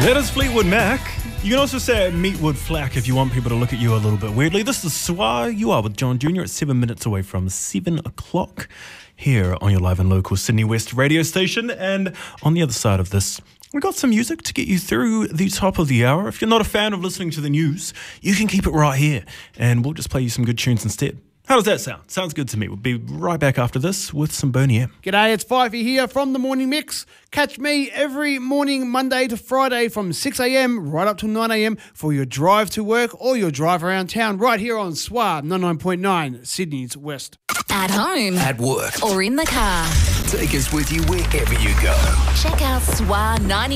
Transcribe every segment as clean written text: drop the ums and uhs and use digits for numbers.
That is Fleetwood Mac. You can also say Meatwood Flack if you want people to look at you a little bit weirdly. This is SWA. You are with John Jr. It's 7 minutes away from 7 o'clock here on your live and local Sydney West radio station. And on the other side of this, we've got some music to get you through the top of the hour. If you're not a fan of listening to the news, you can keep it right here and we'll just play you some good tunes instead. How does that sound? Sounds good to me. We'll be right back after this with some Boney M. G'day, it's Fifey here from The Morning Mix. Catch me every morning, Monday to Friday from 6 a.m. right up till 9 a.m. for your drive to work or your drive around town right here on SWA 99.9, Sydney's West. At home. At work. Or in the car. Take us with you wherever you go. Check out SWA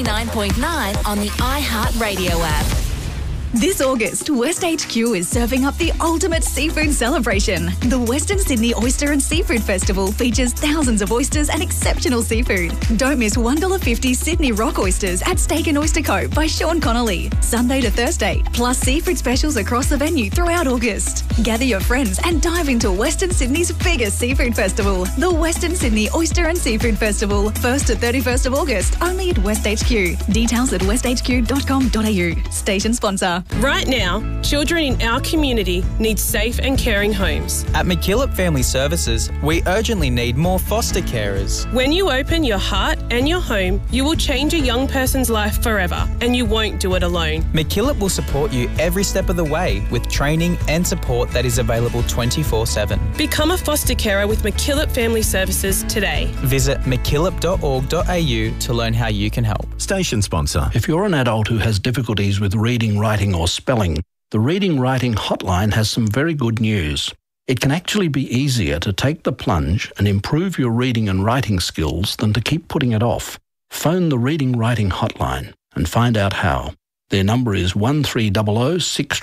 99.9 on the iHeartRadio app. This August, West HQ is serving up the ultimate seafood celebration. The Western Sydney Oyster and Seafood Festival features thousands of oysters and exceptional seafood. Don't miss $1.50 Sydney Rock Oysters at Steak and Oyster Co. by Sean Connolly, Sunday to Thursday, plus seafood specials across the venue throughout August. Gather your friends and dive into Western Sydney's biggest seafood festival, the Western Sydney Oyster and Seafood Festival, 1st to 31st of August, only at West HQ. Details at westhq.com.au. Station sponsor. Right now, children in our community need safe and caring homes. At McKillop Family Services, we urgently need more foster carers. When you open your heart and your home, you will change a young person's life forever, and you won't do it alone. McKillop will support you every step of the way with training and support that is available 24/7. Become a foster carer with McKillop Family Services today. Visit mckillop.org.au to learn how you can help. Station sponsor. If you're an adult who has difficulties with reading, writing or spelling, the Reading Writing Hotline has some very good news. It can actually be easier to take the plunge and improve your reading and writing skills than to keep putting it off. Phone the Reading Writing Hotline and find out how. Their number is 1300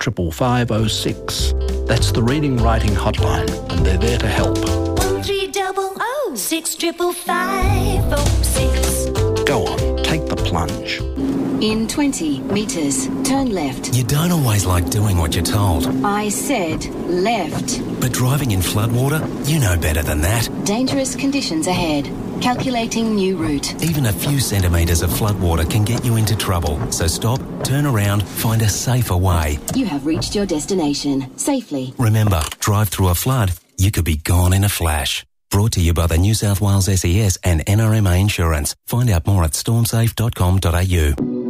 65506. That's the Reading Writing Hotline, and they're there to help. 1300 65506. Go on, take the plunge. In 20 metres, turn left. You don't always like doing what you're told. I said left. But driving in floodwater, you know better than that. Dangerous conditions ahead. Calculating new route. Even a few centimetres of floodwater can get you into trouble. So stop, turn around, find a safer way. You have reached your destination safely. Remember, drive through a flood, you could be gone in a flash. Brought to you by the New South Wales SES and NRMA Insurance. Find out more at stormsafe.com.au.